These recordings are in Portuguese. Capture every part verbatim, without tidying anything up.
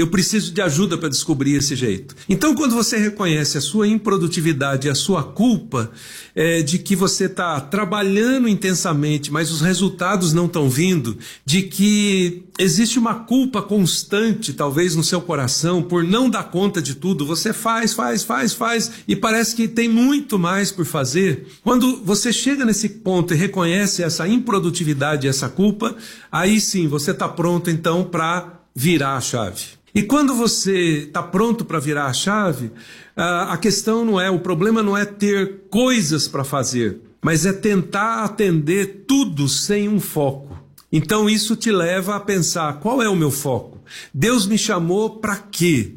eu preciso de ajuda para descobrir esse jeito. Então, quando você reconhece a sua improdutividade e a sua culpa é, de que você está trabalhando intensamente, mas os resultados não estão vindo, de que existe uma culpa constante, talvez no seu coração, por não dar conta de tudo, você faz, faz, faz, faz, e parece que tem muito mais por fazer. Quando você chega nesse ponto e reconhece essa improdutividade e essa culpa, aí sim, você está pronto então para virar a chave. E quando você está pronto para virar a chave, a questão não é, o problema não é ter coisas para fazer, mas é tentar atender tudo sem um foco. Então isso te leva a pensar, qual é o meu foco? Deus me chamou para quê?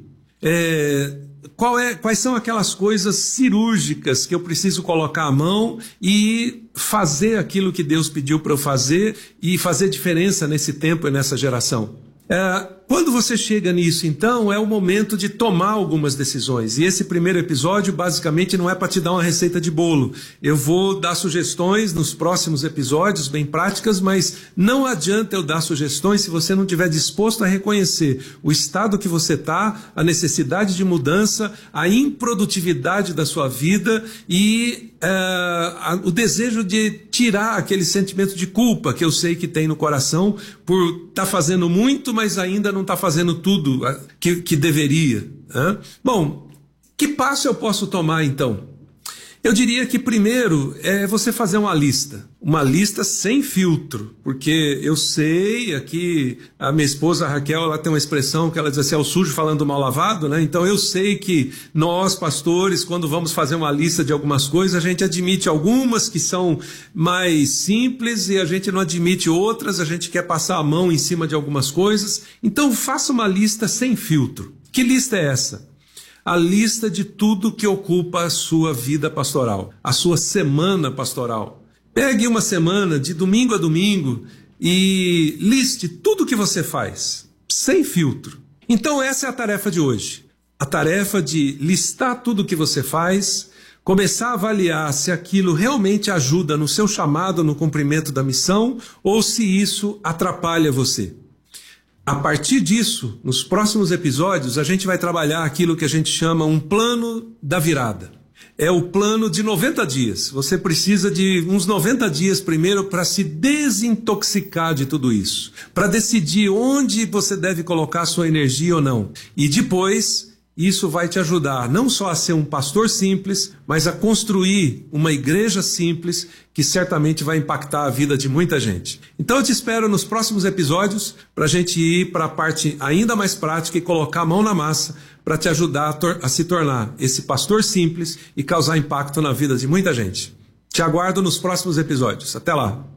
É, qual é, quais são aquelas coisas cirúrgicas que eu preciso colocar a mão e fazer aquilo que Deus pediu para eu fazer e fazer diferença nesse tempo e nessa geração? É, quando você chega nisso, então, é o momento de tomar algumas decisões. E esse primeiro episódio, basicamente, não é para te dar uma receita de bolo. Eu vou dar sugestões nos próximos episódios, bem práticas, mas não adianta eu dar sugestões se você não estiver disposto a reconhecer o estado que você está, a necessidade de mudança, a improdutividade da sua vida e é, a, o desejo de tirar aquele sentimento de culpa que eu sei que tem no coração por estar tá fazendo muito, mas ainda não está fazendo tudo que, que deveria. Né? Bom, que passo eu posso tomar então? Eu diria que primeiro é você fazer uma lista, uma lista sem filtro, porque eu sei, aqui a minha esposa Raquel, ela tem uma expressão que ela diz assim, é o sujo falando mal lavado, né? Então eu sei que nós pastores, quando vamos fazer uma lista de algumas coisas, a gente admite algumas que são mais simples e a gente não admite outras, a gente quer passar a mão em cima de algumas coisas, então faça uma lista sem filtro. Que lista é essa? A lista de tudo que ocupa a sua vida pastoral, a sua semana pastoral. Pegue uma semana de domingo a domingo e liste tudo que você faz, sem filtro. Então essa é a tarefa de hoje. A tarefa de listar tudo que você faz, começar a avaliar se aquilo realmente ajuda no seu chamado, no cumprimento da missão, ou se isso atrapalha você. A partir disso, nos próximos episódios, a gente vai trabalhar aquilo que a gente chama um plano da virada. É o plano de noventa dias. Você precisa de uns noventa dias primeiro para se desintoxicar de tudo isso, para decidir onde você deve colocar a sua energia ou não. E depois, isso vai te ajudar não só a ser um pastor simples, mas a construir uma igreja simples que certamente vai impactar a vida de muita gente. Então eu te espero nos próximos episódios para a gente ir para a parte ainda mais prática e colocar a mão na massa para te ajudar a, tor- a se tornar esse pastor simples e causar impacto na vida de muita gente. Te aguardo nos próximos episódios. Até lá!